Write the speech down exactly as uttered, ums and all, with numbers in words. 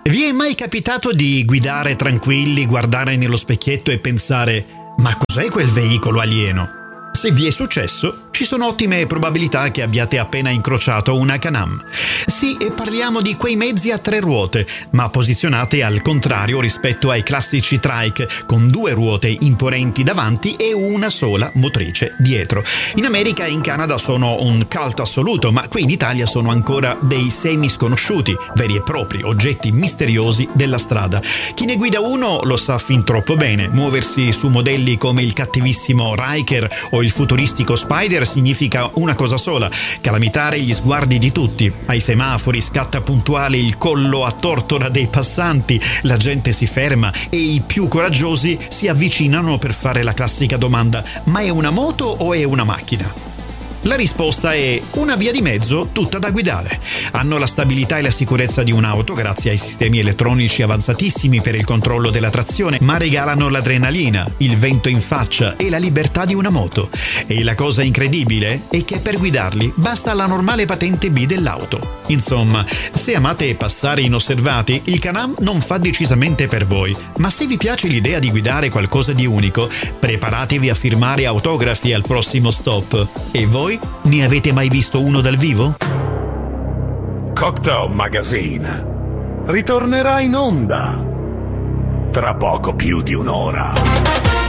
Vi è mai capitato di guidare tranquilli, guardare nello specchietto e pensare: ma cos'è quel veicolo alieno? Se vi è successo, ci sono ottime probabilità che abbiate appena incrociato una Can-Am. Sì, e parliamo di quei mezzi a tre ruote, ma posizionate al contrario rispetto ai classici trike, con due ruote imponenti davanti e una sola motrice dietro. In America e in Canada sono un cult assoluto, ma qui in Italia sono ancora dei semi sconosciuti, veri e propri oggetti misteriosi della strada. Chi ne guida uno lo sa fin troppo bene. Muoversi su modelli come il cattivissimo Ryker o il futuristico Spider significa una cosa sola: calamitare gli sguardi di tutti. Ai semafori scatta puntuale il collo a tortora dei passanti, la gente si ferma e i più coraggiosi si avvicinano per fare la classica domanda: ma è una moto o è una macchina? La risposta è una via di mezzo tutta da guidare. Hanno la stabilità e la sicurezza di un'auto grazie ai sistemi elettronici avanzatissimi per il controllo della trazione, ma regalano l'adrenalina, il vento in faccia e la libertà di una moto. E la cosa incredibile è che per guidarli basta la normale patente B dell'auto. Insomma, se amate passare inosservati, il Can-Am non fa decisamente per voi. Ma se vi piace l'idea di guidare qualcosa di unico, preparatevi a firmare autografi al prossimo stop. E voi? Ne avete mai visto uno dal vivo? Cocktail Magazine ritornerà in onda tra poco più di un'ora.